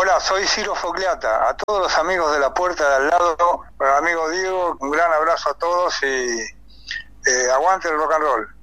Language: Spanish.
Hola, soy Ciro Fogliata. A todos los amigos de la puerta de al lado, amigo Diego, un gran abrazo a todos y aguante el rock and roll.